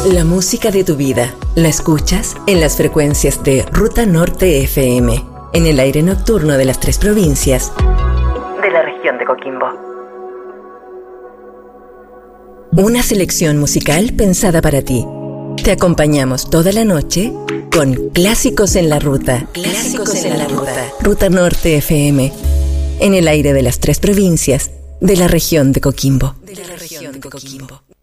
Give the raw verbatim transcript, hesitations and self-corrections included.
La música de tu vida la escuchas en las frecuencias de Ruta Norte F M, en el aire nocturno de las tres provincias de la región de Coquimbo. Una selección musical pensada para ti. Te acompañamos toda la noche con Clásicos en la Ruta. Clásicos en la Ruta. Ruta Norte F M, en el aire de las tres provincias de la región de Coquimbo. De la región de Coquimbo.